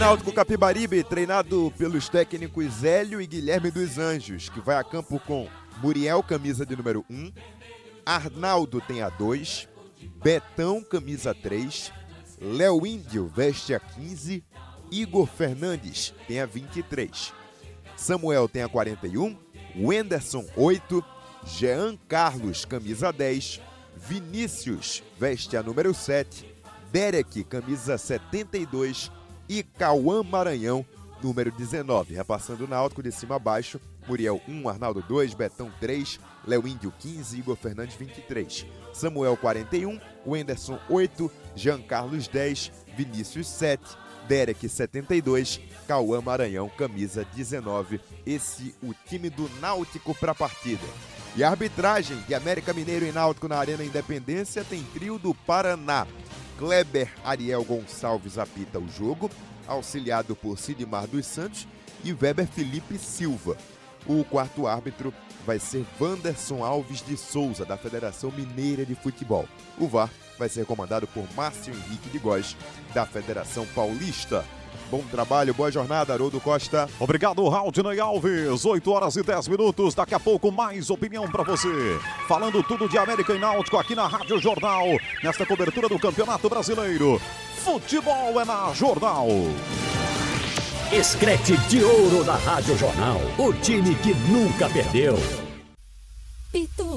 Náutico Capibaribe, treinado pelos técnicos Hélio e Guilherme dos Anjos, que vai a campo com Muriel, camisa de número 1, Arnaldo tem a 2, Betão, camisa 3, Léo Índio veste a 15, Igor Fernandes tem a 23, Samuel tem a 41, Wenderson 8, Jean Carlos, camisa 10, Vinícius veste a número 7, Derek, camisa 72 e Cauã Maranhão, número 19. Repassando o Náutico de cima a baixo, Muriel 1, Arnaldo 2, Betão 3, Léo Índio 15, Igor Fernandes 23, Samuel 41, Wenderson 8, Jean Carlos 10, Vinícius 7, Derek 72, Cauã Maranhão, camisa 19. Esse o time do Náutico para a partida. E a arbitragem de América Mineiro e Náutico na Arena Independência tem trio do Paraná. Kleber Ariel Gonçalves apita o jogo, auxiliado por Sidmar dos Santos e Weber Felipe Silva. O quarto árbitro vai ser Wanderson Alves de Souza, da Federação Mineira de Futebol. O VAR vai ser comandado por Márcio Henrique de Góes, da Federação Paulista. Bom trabalho, boa jornada, Haroldo Costa. Obrigado, Raudinei Alves. 8 horas e 10 minutos. Daqui a pouco, mais opinião para você. Falando tudo de América e Náutico aqui na Rádio Jornal, nesta cobertura do Campeonato Brasileiro. Futebol é na Jornal. Escrete de ouro da Rádio Jornal. O time que nunca perdeu. Pitu